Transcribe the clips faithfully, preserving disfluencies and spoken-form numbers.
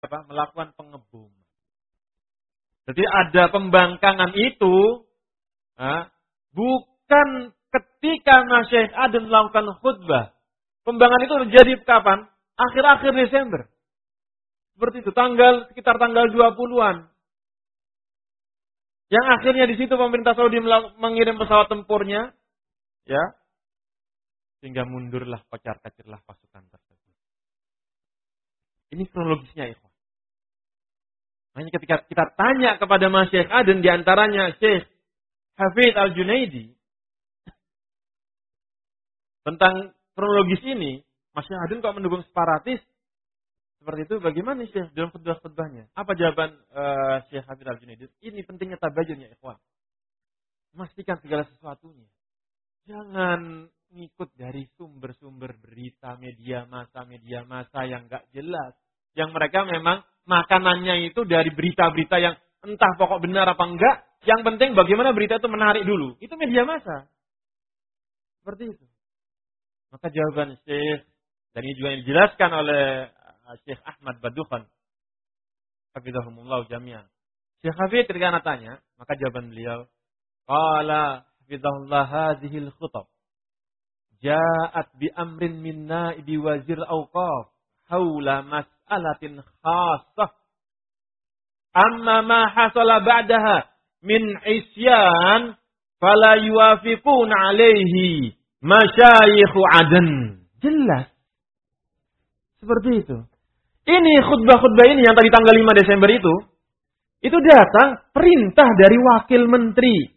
apa? Melakukan pengeboman. Jadi ada pembangkangan itu ha, bukan ketika Masyaikh Aden melakukan khutbah. Pembangkangan itu terjadi kapan? Akhir-akhir Desember. Seperti itu, tanggal sekitar tanggal dua puluhan. Yang akhirnya di situ pemerintah Saudi mengirim pesawat tempurnya, ya, sehingga mundurlah, kocar-kacirlah pasukan tersebut. Ini kronologisnya, ikhwan. Makanya ketika kita tanya kepada Masyaikh Aden, diantaranya Syekh Hafidz Al-Junaidi, tentang kronologis ini, Masyaikh Aden kok mendukung separatis? Seperti itu, bagaimana Syekh dalam khutbah-khutbahnya? Apa jawaban uh, Syekh Hafidz Al-Junaidi? Ini pentingnya tabayun ya ikhwan. Memastikan segala sesuatunya. Jangan ngikut dari sumber-sumber berita, media massa, media massa yang gak jelas. Yang mereka memang makanannya itu dari berita-berita yang entah pokok benar apa enggak. Yang penting bagaimana berita itu menarik dulu. Itu media massa. Seperti itu. Maka jawaban Syekh, dan ini juga yang dijelaskan oleh Syekh Ahmad Badukhan, hafizahumullah jami'an. Syekh Hafidz ketika anak tanya, maka jawaban beliau, qala hafizahullah hadhil khutab ja'at bi amrin min na'ibi wazir awqaf haula mas'alatin khassah amma ma hasala ba'daha min isyan fala yuwafiquna alaihi masyayikh Aden. Jelas. Seperti itu. Ini khutbah-khutbah ini yang tadi tanggal lima Desember itu, itu datang perintah dari wakil menteri.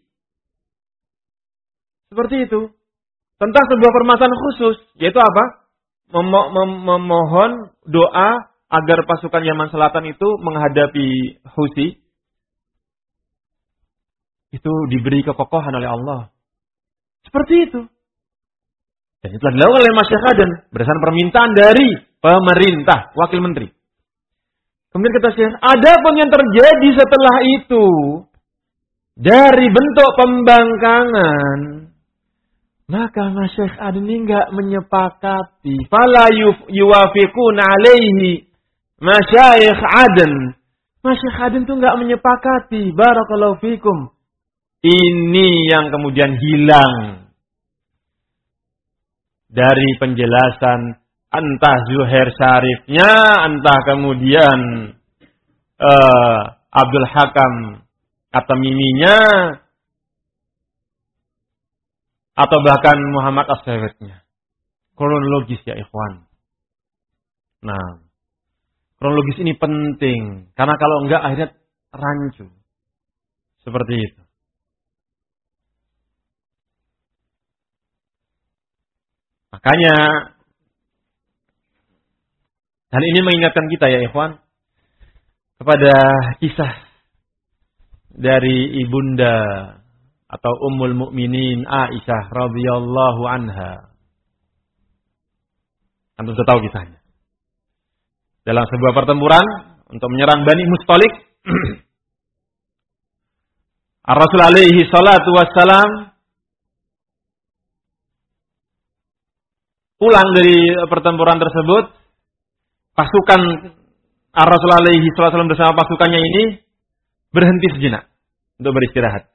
Seperti itu. Tentang sebuah permasalahan khusus. Yaitu apa? Memo- mem- memohon doa agar pasukan Yaman Selatan itu menghadapi Houthi. Itu diberi kekokohan oleh Allah. Seperti itu. Dan itu telah dilakukan oleh Masyaikh Aden berdasarkan permintaan dari pemerintah, wakil menteri. Kemudian kata Syekh, ada pun yang terjadi setelah itu dari bentuk pembangkangan, maka Masyaikh Aden ini enggak menyepakati. Fala yuwafiquna alaihi Masyaikh Aden. Masyaikh Aden itu enggak menyepakati. Barakallahu fikum. Ini yang kemudian hilang dari penjelasan entah Zuhair Syarifnya, entah kemudian uh, Abdul Hakam At-Tamiminya, atau bahkan Muhammad As-Sawitnya. Kronologis ya ikhwan. Nah, kronologis ini penting. Karena kalau enggak akhirnya rancu. Seperti itu. Makanya hal ini mengingatkan kita ya ikhwan kepada kisah dari ibunda atau Ummul Mukminin Aisyah radhiyallahu anha. Antum sudah tahu kisahnya. Dalam sebuah pertempuran untuk menyerang Bani Mustalik, Ar-Rasul alaihi salatu wassalam pulang dari pertempuran tersebut. Pasukan Ar-Rasul alaihi salatu wassalam bersama pasukannya ini berhenti sejenak untuk beristirahat.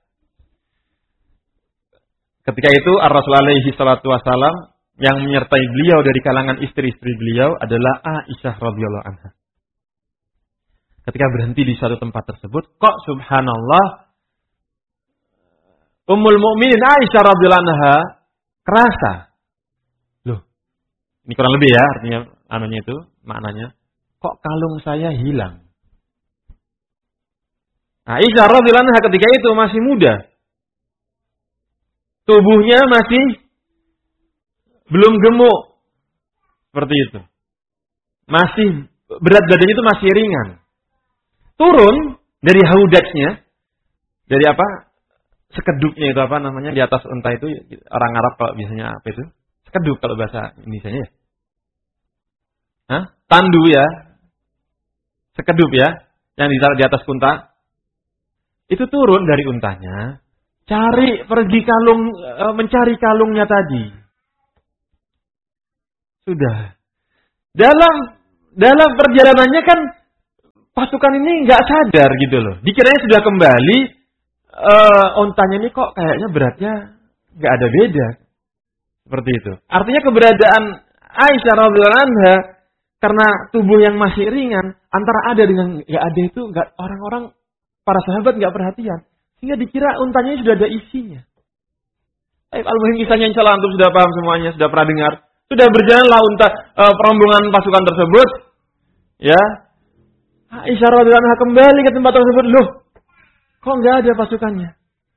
Ketika itu Ar-Rasul alaihi salatu wassalam yang menyertai beliau dari kalangan istri-istri beliau adalah Aisyah radhiyallahu anha. Ketika berhenti di suatu tempat tersebut, kok subhanallah Ummul Mukminin Aisyah radhiyallahu anha kerasa. Loh, ini kurang lebih ya artinya anunya itu, maknanya. Kok kalung saya hilang? Aisyah radhiyallahu anha ketika itu masih muda. Tubuhnya masih belum gemuk. Seperti itu. Masih berat badannya itu masih ringan. Turun dari haudatsnya, dari apa? Sekedupnya itu apa namanya? Di atas unta itu orang Arab kalau biasanya apa itu? Sekedup kalau bahasa Indonesianya ya. Hah? Tandu ya. Sekedup ya, yang ditaruh di atas unta. Itu turun dari untanya, cari pergi kalung, mencari kalungnya tadi. Sudah. Dalam dalam perjalanannya kan pasukan ini nggak sadar gitu loh. Dikiranya sudah kembali, uh, ontanya ini kok kayaknya beratnya nggak ada beda. Seperti itu. Artinya keberadaan Aisyah radhiyallahu anha karena tubuh yang masih ringan, antara ada dengan nggak ada itu nggak, orang-orang para sahabat nggak perhatian, sehingga dikira untanya sudah ada isinya. Eh, al-muhim kisahnya insya Allah antum sudah paham semuanya, sudah pernah dengar. Sudah berjalanlah unta uh, perombongan pasukan tersebut, ya. Aisyah radhiyallahu anha kembali ke tempat tersebut, loh, kok nggak ada pasukannya?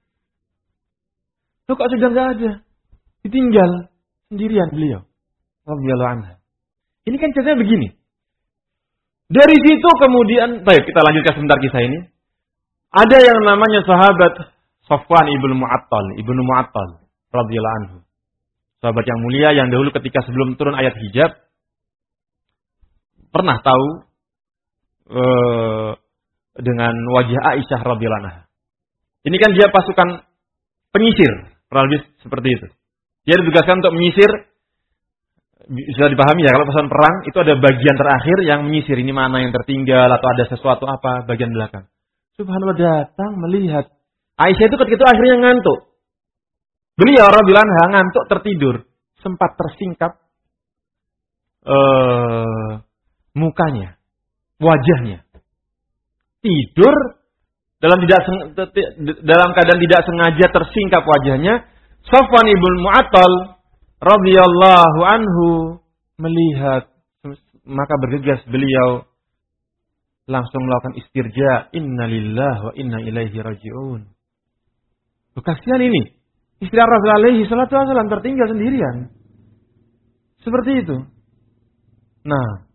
Loh, kok sudah nggak ada? Ditinggal sendirian beliau radhiyallahu anha. Ini kan ceritanya begini. Dari situ kemudian, baik kita lanjutkan sebentar kisah ini. Ada yang namanya sahabat Safwan ibnu Mu'attal, ibnu Mu'attal radhiyallahu anhu. Sahabat yang mulia yang dahulu ketika sebelum turun ayat hijab pernah tahu uh, dengan wajah Aisyah radhiyallahu anha. Ini kan dia pasukan penyisir, kurang lebih seperti itu. Dia ditugaskan untuk menyisir. Bisa dipahami ya, kalau pasukan perang itu ada bagian terakhir yang menyisir, ini mana yang tertinggal atau ada sesuatu apa bagian belakang. Subhanallah, datang melihat Aisyah itu ketika itu akhirnya ngantuk. Beliau radhiyallahu anha ngantuk tertidur, sempat tersingkap uh, mukanya, wajahnya. Tidur dalam tidak dalam keadaan tidak sengaja tersingkap wajahnya. Safwan ibnu Mu'attal radhiyallahu anhu melihat, maka bergegas beliau langsung melakukan istirja, inna lillahi wa inna ilaihi raji'un. Kasihan ini, istri Rasul alaihi salatu wasallam tertinggal sendirian. Seperti itu. Nah,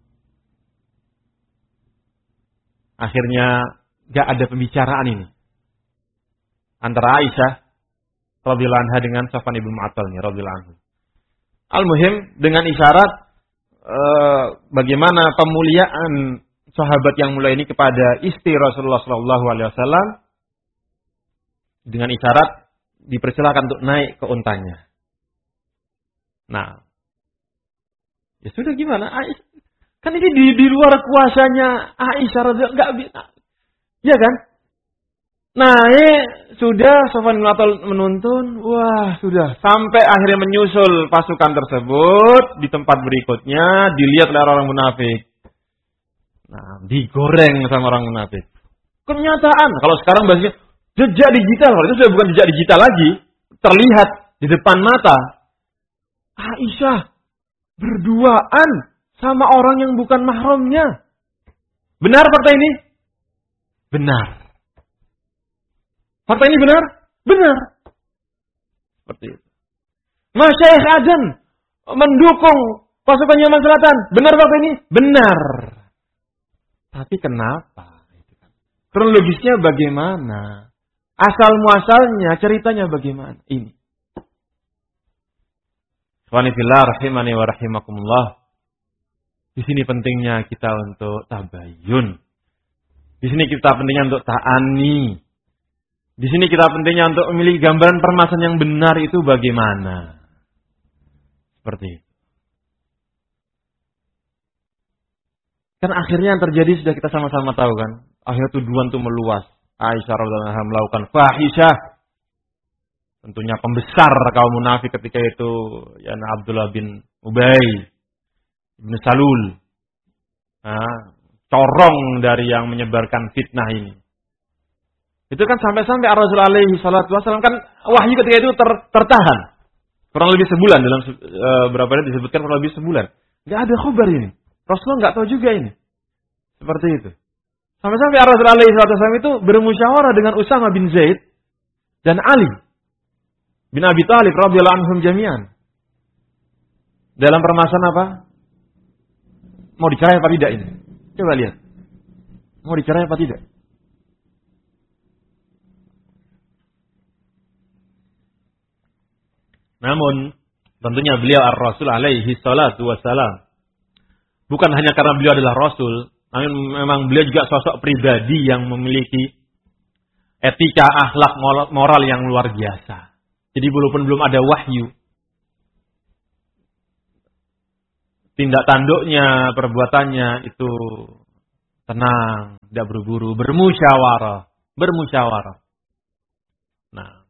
akhirnya gak ada pembicaraan ini antara Aisyah radhiyallahu anha dengan Safwan ibnu Mu'attal radhiyallahu anhu. Al-muhim dengan isyarat eh, bagaimana pemuliaan sahabat yang mulia ini kepada istri Rasulullah sallallahu alaihi wasallam, dengan isyarat dipersilakan untuk naik ke untanya. Nah, ya sudah gimana? Aisyah, kan ini di, di luar kuasanya Aisyah radhiyallahu anha, enggak bisa. Ya kan? Naik, sudah Safwan bin Mu'attal menuntun, wah sudah. Sampai akhirnya menyusul pasukan tersebut di tempat berikutnya, dilihat oleh orang munafik. Nah, digoreng sama orang munafik. Kenyataan, kalau sekarang bahasanya jejak digital, kalau itu sudah bukan jejak digital lagi. Terlihat di depan mata. Aisyah berduaan sama orang yang bukan mahramnya. Benar fakta ini? Benar. Fakta ini benar? Benar. Seperti itu. Masyaikh Aden mendukung pasukan Yaman Selatan. Benar fakta ini? Benar. Tapi kenapa? Kronologisnya bagaimana? Asal muasalnya, ceritanya bagaimana? Ini. Ikhwani fillah rahimani wa rahimakumullah. Di sini pentingnya kita untuk tabayun. Di sini kita pentingnya untuk ta'ani. Di sini kita pentingnya untuk memiliki gambaran permasalahan yang benar itu bagaimana. Seperti itu. Kan akhirnya yang terjadi sudah kita sama-sama tahu kan. Akhirnya tuduhan itu meluas. Aisyah radhiyallahu anha melakukan fahisyah. Tentunya pembesar kaum munafik ketika itu ya Abdullah bin Ubay bin Salul. Nah, corong dari yang menyebarkan fitnah ini. Itu kan sampai-sampai Rasul alaihi salatu wasallam kan wahyu ketika itu ter, tertahan. Kurang lebih sebulan dalam e, berapa hari disebutkan kurang lebih sebulan. Enggak ada khabar ini. Rasulullah enggak tahu juga ini. Seperti itu. Sampai-sampai Rasul alaihi salatu wasallam itu bermusyawarah dengan Usama bin Zaid dan Ali bin Abi Thalib radhiyallahu anhum jami'an. Dalam permasalahan apa? Mau dicerai apa tidak ini? Coba lihat. Mau dicerai apa tidak? Namun, tentunya beliau ar-Rasul alaihi salatu wassalam. Bukan hanya karena beliau adalah Rasul, namun memang beliau juga sosok pribadi yang memiliki etika, akhlak, moral yang luar biasa. Jadi walaupun belum ada wahyu, tindak tanduknya, perbuatannya itu tenang, tidak buru-buru, bermusyawarah, bermusyawarah. Nah,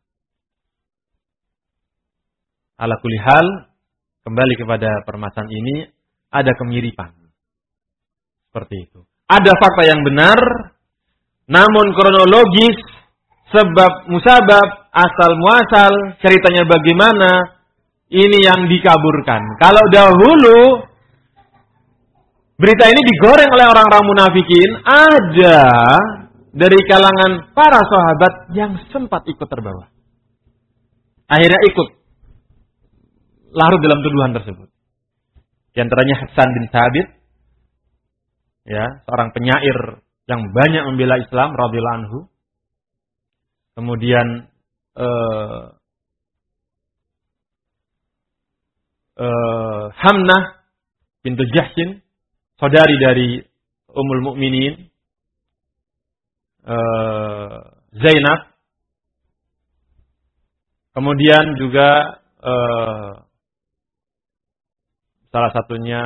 ala kulli hal, kembali kepada permasalahan ini, ada kemiripan. Seperti itu. Ada fakta yang benar, namun kronologis, sebab musabab, asal muasal, ceritanya bagaimana, ini yang dikaburkan. Kalau dahulu berita ini digoreng oleh orang-orang munafikin, ada dari kalangan para sahabat yang sempat ikut terbawa. Akhirnya ikut larut dalam tuduhan tersebut. Di antaranya Hasan bin Thabit, ya, seorang penyair yang banyak membela Islam radhiyallahu anhu. Kemudian eh, eh, Hamnah bintu Jahshin, saudari dari Ummul Mukminin eh, Zainab. Kemudian juga eh, salah satunya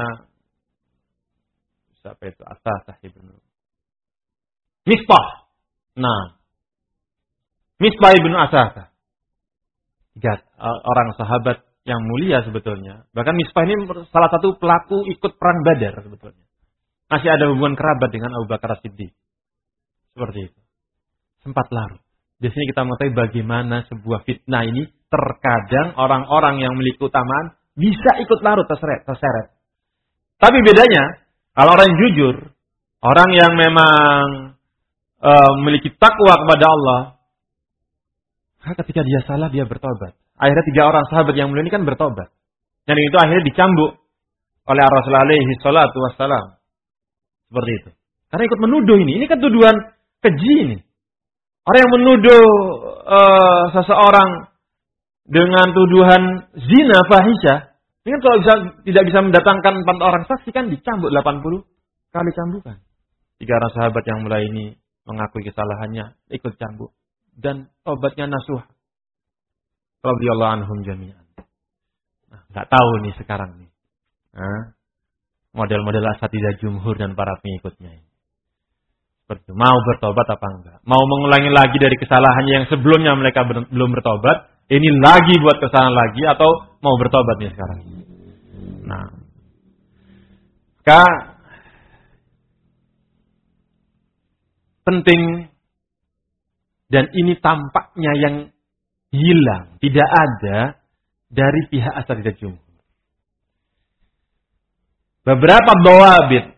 siapa itu? Asasah ibnu Misbah. Nah, Misbah ibnu Asasah. Tiga orang sahabat yang mulia sebetulnya. Bahkan Misbah ini salah satu pelaku ikut perang Badar sebetulnya. Masih ada hubungan kerabat dengan Abu Bakar As-Siddiq. Seperti itu. Sempat larut. Di sini kita mengetahui bagaimana sebuah fitnah ini terkadang orang-orang yang memiliki utamaan bisa ikut larut terseret, terseret. Tapi bedanya, kalau orang yang jujur, orang yang memang uh, memiliki takwa kepada Allah, ketika dia salah dia bertobat. Akhirnya tiga orang sahabat yang mulia ini kan bertobat. Dan itu akhirnya dicambuk oleh Rasulullah alaihi salatu wassalam. Seperti itu. Karena ikut menuduh ini. Ini kan tuduhan keji ini. Orang yang menuduh uh, seseorang dengan tuduhan zina fahisyah, ini kan kalau bisa, tidak bisa mendatangkan empat orang saksi kan dicambuk delapan puluh kali cambukan. Tiga orang sahabat yang mulai ini mengakui kesalahannya, ikut cambuk. Dan obatnya nasuh. Radhiyallahu anhum jami'an. Nah, nggak tahu nih sekarang nih. Nah, model-model asatidzah jumhur dan para pengikutnya ini. Seperti itu. Mau bertobat apa enggak? Mau mengulangi lagi dari kesalahannya yang sebelumnya mereka ber, belum bertobat? Ini lagi buat kesalahan lagi atau mau bertobat nih sekarang? Nah, maka penting dan ini tampaknya yang hilang, tidak ada dari pihak asatidzah jumhur. Beberapa bawabit